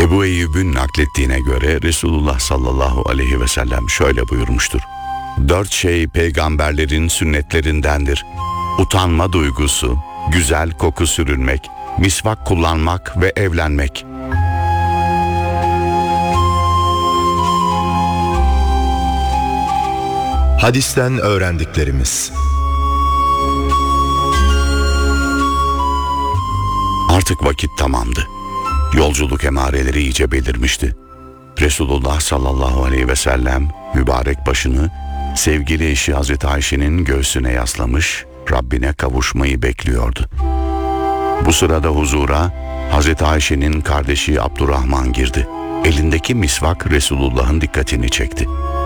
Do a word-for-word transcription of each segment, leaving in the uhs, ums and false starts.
Ebu Eyyub'ün naklettiğine göre Resulullah sallallahu aleyhi ve sellem şöyle buyurmuştur. Dört şey peygamberlerin sünnetlerindendir. Utanma duygusu, güzel koku sürünmek, misvak kullanmak ve evlenmek. Hadisten öğrendiklerimiz. Artık vakit tamamdı. Yolculuk emareleri iyice belirmişti. Resulullah sallallahu aleyhi ve sellem mübarek başını sevgili eşi Hazreti Ayşe'nin göğsüne yaslamış, Rabbine kavuşmayı bekliyordu. Bu sırada huzura Hazreti Ayşe'nin kardeşi Abdurrahman girdi. Elindeki misvak Resulullah'ın dikkatini çekti.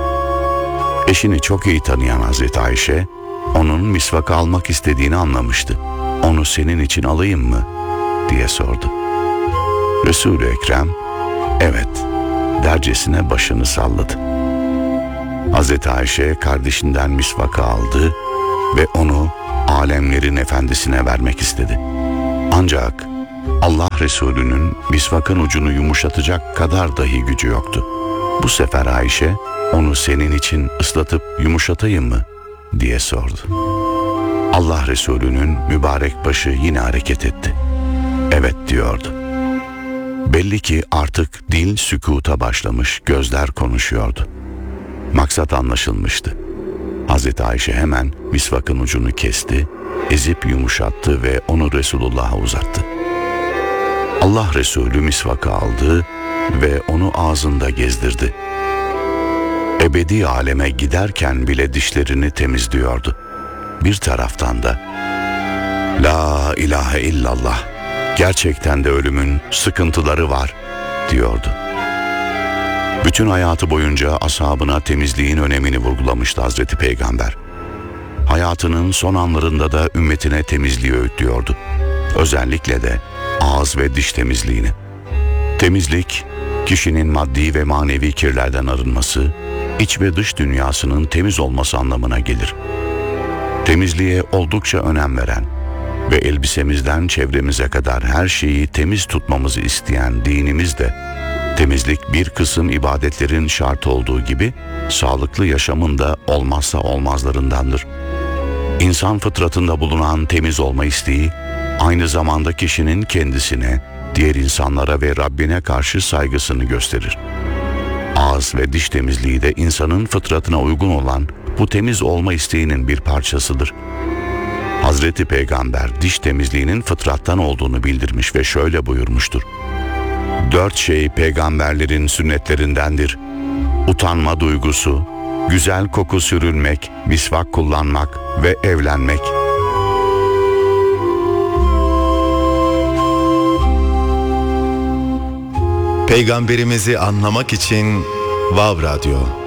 Eşini çok iyi tanıyan Hazreti Ayşe, onun misvak almak istediğini anlamıştı. Onu senin için alayım mı diye sordu. Resul-i Ekrem, evet dercesine başını salladı. Hazreti Ayşe kardeşinden misvakı aldı ve onu alemlerin efendisine vermek istedi. Ancak Allah Resulü'nün misvakın ucunu yumuşatacak kadar dahi gücü yoktu. Bu sefer Ayşe, onu senin için ıslatıp yumuşatayım mı diye sordu. Allah Resulü'nün mübarek başı yine hareket etti. Evet diyordu. Belli ki artık dil sükuta başlamış, gözler konuşuyordu. Maksat anlaşılmıştı. Hazreti Ayşe hemen misvakın ucunu kesti, ezip yumuşattı ve onu Resulullah'a uzattı. Allah Resulü misvakı aldı ve onu ağzında gezdirdi. Ebedi aleme giderken bile dişlerini temizliyordu. Bir taraftan da La ilahe illallah, gerçekten de ölümün sıkıntıları var diyordu. Bütün hayatı boyunca ashabına temizliğin önemini vurgulamıştı Hazreti Peygamber. Hayatının son anlarında da ümmetine temizliği öğütlüyordu. Özellikle de ağız ve diş temizliğini. Temizlik, kişinin maddi ve manevi kirlerden arınması, iç ve dış dünyasının temiz olması anlamına gelir. Temizliğe oldukça önem veren ve elbisemizden çevremize kadar her şeyi temiz tutmamızı isteyen dinimiz de, temizlik bir kısım ibadetlerin şart olduğu gibi sağlıklı yaşamın da olmazsa olmazlarındandır. İnsan fıtratında bulunan temiz olma isteği, aynı zamanda kişinin kendisine, diğer insanlara ve Rabbine karşı saygısını gösterir. Ağız ve diş temizliği de insanın fıtratına uygun olan bu temiz olma isteğinin bir parçasıdır. Hazreti Peygamber diş temizliğinin fıtrattan olduğunu bildirmiş ve şöyle buyurmuştur. Dört şey peygamberlerin sünnetlerindendir. Utanma duygusu, güzel koku sürülmek, misvak kullanmak ve evlenmek. Peygamberimizi anlamak için Vav Radyo.